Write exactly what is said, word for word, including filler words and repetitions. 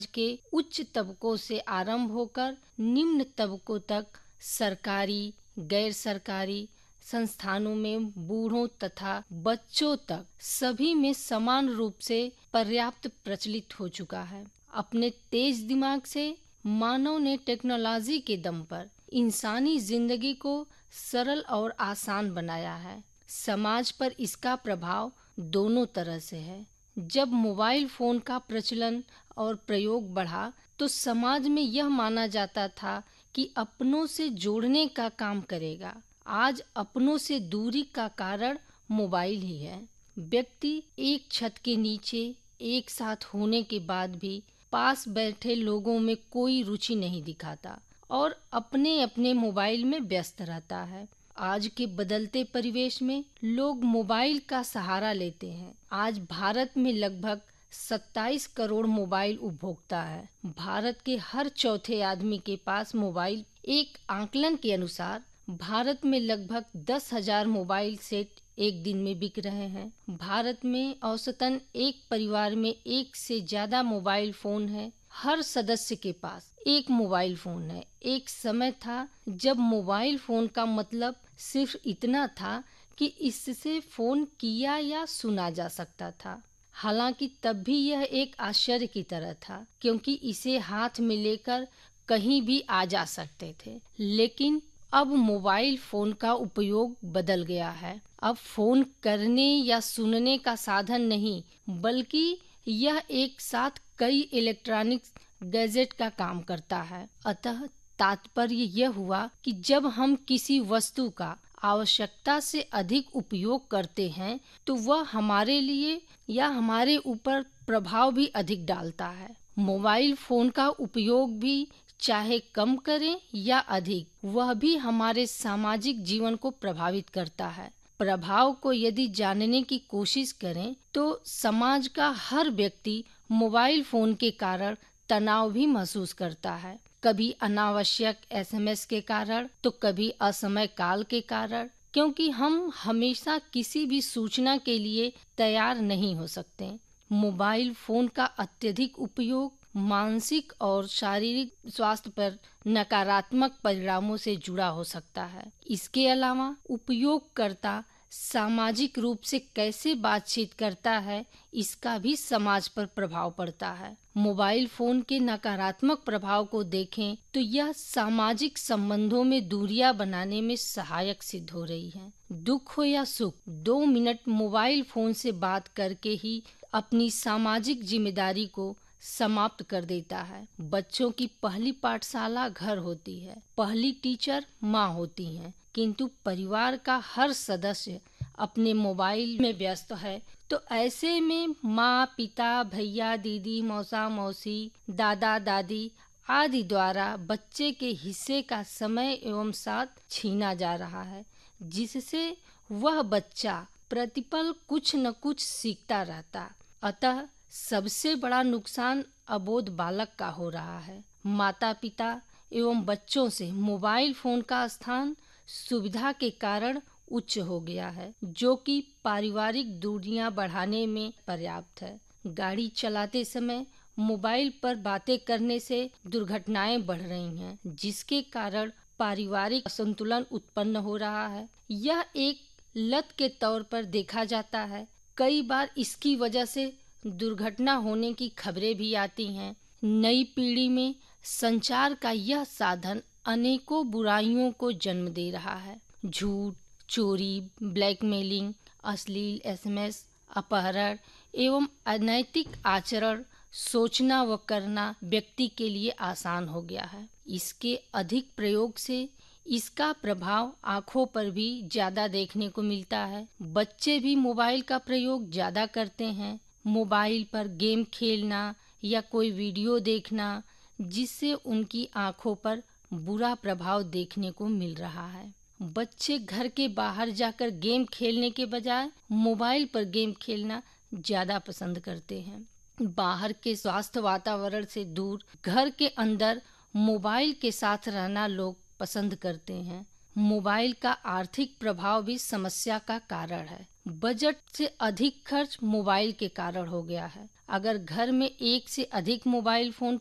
के उच्च तबकों से आरंभ होकर निम्न तबकों तक सरकारी, गैर सरकारी संस्थानों में बूढ़ों तथा बच्चों तक सभी में समान रूप से पर्याप्त प्रचलित हो चुका है। अपने तेज दिमाग से मानव ने टेक्नोलॉजी के दम पर इंसानी जिंदगी को सरल और आसान बनाया है। समाज पर इसका प्रभाव दोनों तरह से है। जब मोबाइल फोन का प्रचलन और प्रयोग बढ़ा तो समाज में यह माना जाता था कि अपनों से जोड़ने का काम करेगा। आज अपनों से दूरी का कारण मोबाइल ही है। व्यक्ति एक छत के नीचे एक साथ होने के बाद भी पास बैठे लोगों में कोई रुचि नहीं दिखाता और अपने अपने मोबाइल में व्यस्त रहता है। आज के बदलते परिवेश में लोग मोबाइल का सहारा लेते हैं। आज भारत में लगभग सत्ताईस करोड़ मोबाइल उपभोक्ता है। भारत के हर चौथे आदमी के पास मोबाइल। एक आकलन के अनुसार भारत में लगभग दस हजार मोबाइल सेट एक दिन में बिक रहे हैं। भारत में औसतन एक परिवार में एक से ज्यादा मोबाइल फोन है। हर सदस्य के पास एक मोबाइल फोन है। एक समय था जब मोबाइल फोन का मतलब सिर्फ इतना था कि इससे फोन किया या सुना जा सकता था। हालांकि तब भी यह एक आश्चर्य की तरह था, क्योंकि इसे हाथ में लेकर कहीं भी आ जा सकते थे। लेकिन अब मोबाइल फोन का उपयोग बदल गया है। अब फोन करने या सुनने का साधन नहीं, बल्कि यह एक साथ कई इलेक्ट्रॉनिक गैजेट का काम करता है। अतः तात्पर्य यह हुआ कि जब हम किसी वस्तु का आवश्यकता से अधिक उपयोग करते हैं तो वह हमारे लिए या हमारे ऊपर प्रभाव भी अधिक डालता है। मोबाइल फोन का उपयोग भी चाहे कम करें या अधिक, वह भी हमारे सामाजिक जीवन को प्रभावित करता है। प्रभाव को यदि जानने की कोशिश करें तो समाज का हर व्यक्ति मोबाइल फोन के कारण तनाव भी महसूस करता है। कभी अनावश्यक एसएमएस के कारण तो कभी असमय काल के कारण, क्योंकि हम हमेशा किसी भी सूचना के लिए तैयार नहीं हो सकते। मोबाइल फोन का अत्यधिक उपयोग मानसिक और शारीरिक स्वास्थ्य पर नकारात्मक परिणामों से जुड़ा हो सकता है। इसके अलावा उपयोगकर्ता सामाजिक रूप से कैसे बातचीत करता है, इसका भी समाज पर प्रभाव पड़ता है। मोबाइल फोन के नकारात्मक प्रभाव को देखें तो यह सामाजिक संबंधों में दूरियां बनाने में सहायक सिद्ध हो रही है। दुख हो या सुख, दो मिनट मोबाइल फोन से बात करके ही अपनी सामाजिक जिम्मेदारी को समाप्त कर देता है। बच्चों की पहली पाठशाला घर होती है, पहली टीचर माँ होती है, किंतु परिवार का हर सदस्य अपने मोबाइल में व्यस्त है। तो ऐसे में माँ, पिता, भैया, दीदी, मौसा, मौसी, दादा, दादी आदि द्वारा बच्चे के हिस्से का समय एवं साथ छीना जा रहा है, जिससे वह बच्चा प्रतिपल कुछ न कुछ सीखता रहता। अतः सबसे बड़ा नुकसान अबोध बालक का हो रहा है। माता पिता एवं बच्चों से मोबाइल फोन का स्थान सुविधा के कारण उच्च हो गया है, जो कि पारिवारिक दूरियां बढ़ाने में पर्याप्त है। गाड़ी चलाते समय मोबाइल पर बातें करने से दुर्घटनाएं बढ़ रही हैं, जिसके कारण पारिवारिक असंतुलन उत्पन्न हो रहा है। यह एक लत के तौर पर देखा जाता है। कई बार इसकी वजह से दुर्घटना होने की खबरें भी आती हैं। नई पीढ़ी में संचार का यह साधन अनेकों बुराइयों को जन्म दे रहा है। झूठ, चोरी, ब्लैकमेलिंग, अश्लील एसएमएस, अपहरण एवं अनैतिक आचरण सोचना व करना व्यक्ति के लिए आसान हो गया है। इसके अधिक प्रयोग से इसका प्रभाव आँखों पर भी ज्यादा देखने को मिलता है। बच्चे भी मोबाइल का प्रयोग ज्यादा करते हैं। मोबाइल पर गेम खेलना या कोई वीडियो देखना, जिससे उनकी आँखों पर बुरा प्रभाव देखने को मिल रहा है। बच्चे घर के बाहर जाकर गेम खेलने के बजाय मोबाइल पर गेम खेलना ज्यादा पसंद करते हैं। बाहर के स्वास्थ्य वातावरण से दूर घर के अंदर मोबाइल के साथ रहना लोग पसंद करते हैं। मोबाइल का आर्थिक प्रभाव भी समस्या का कारण है। बजट से अधिक खर्च मोबाइल के कारण हो गया है। अगर घर में एक से अधिक मोबाइल फोन